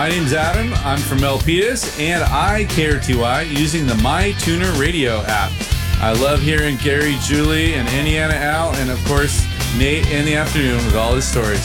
My name's Adam. I'm from Milpitas, and I KRTY using the MyTuner Radio app. I love hearing Gary, Julie, and Indiana Al, and of course, Nate in the afternoon with all his stories.